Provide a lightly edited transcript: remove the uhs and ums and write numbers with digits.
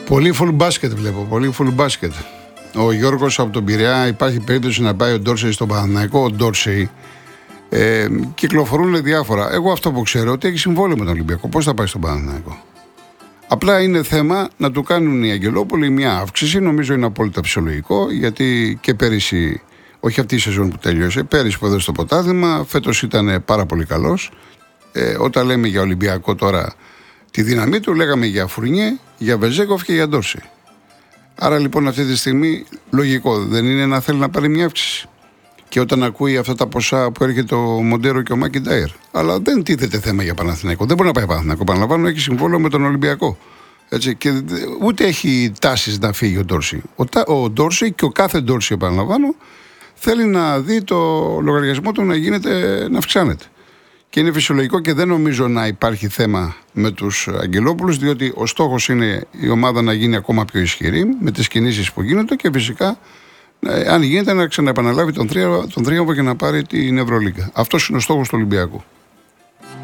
Πολύ full μπάσκετ βλέπω. Πολύ full μπάσκετ. Ο Γιώργος από τον Πειραιά, υπάρχει περίπτωση να πάει ο Ντόρσεϊ στον Παναθηναϊκό. Ο Ντόρσεϊ κυκλοφορούν διάφορα. Εγώ αυτό που ξέρω ότι έχει συμβόλαιο με τον Ολυμπιακό. Πώς θα πάει στον Παναθηναϊκό? Απλά είναι θέμα να του κάνουν οι Αγγελόπουλοι μια αύξηση. Νομίζω είναι απόλυτα φυσιολογικό, γιατί και πέρυσι, όχι αυτή η σεζόν που τέλειωσε, πέρυσι που έδωσε το πρωτάθλημα, φέτος ήταν πάρα πολύ καλός. Όταν λέμε για Ολυμπιακό τώρα τη δύναμή του, λέγαμε για Φουρνιέ, για Βεζέγκοφ και για Ντόρσεϊ. Άρα λοιπόν αυτή τη στιγμή λογικό δεν είναι να θέλει να πάρει μια αύξηση? Και όταν ακούει αυτά τα ποσά που έρχεται ο Μοντέρο και ο Μακιντάιρ. Αλλά δεν τίθεται θέμα για Παναθηναϊκό. Δεν μπορεί να πάει Παναθηναϊκό. Παραλαμβάνω, έχει συμβόλαιο με τον Ολυμπιακό. Έτσι, και ούτε έχει τάσεις να φύγει ο Ντόρσεϊ. Ο Ντόρσεϊ και ο κάθε Ντόρσεϊ, επαναλαμβάνω, θέλει να δει το λογαριασμό του να αυξάνεται. Και είναι φυσιολογικό και δεν νομίζω να υπάρχει θέμα με τους Αγγελόπουλους, διότι ο στόχος είναι η ομάδα να γίνει ακόμα πιο ισχυρή με τις κινήσεις που γίνονται και φυσικά, αν γίνεται, να ξαναεπαναλάβει τον θρίαμβο και να πάρει την Ευρωλίγκα. Αυτός είναι ο στόχος του Ολυμπιακού.